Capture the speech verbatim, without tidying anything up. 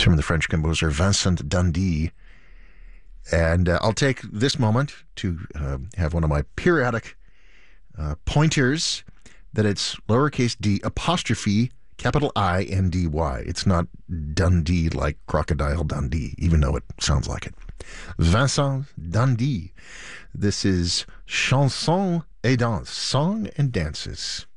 It's from the French composer Vincent d'Indy. And uh, I'll take this moment to uh, have one of my periodic uh, pointers that it's lowercase d apostrophe capital I N D Y. It's not Dundee like Crocodile Dundee, even though it sounds like it. Vincent d'Indy. This is Chanson et Danse, Song and Dances.